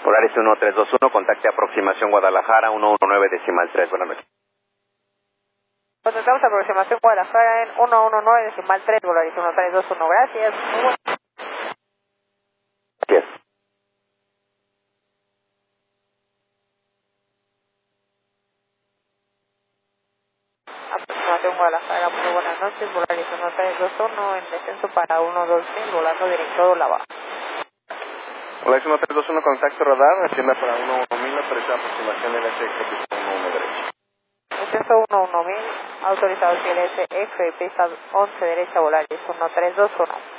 Volaris 1321, contacte aproximación Guadalajara 119.3. Buenas noches. Contactamos aproximación Guadalajara en 119.3, Volaris 1321, gracias. Muy bueno. Gracias. Aproximación Guadalajara, muy buenas noches, Volaris 1321 en descenso para 120, volando directo a la baja. Volaris 1321, contacto radar, ascienda para 11000, autorizada aproximación LSX 11 derecha. Descenso 11000, autorizado CLSF, pista 11 derecha, Volaris 1321.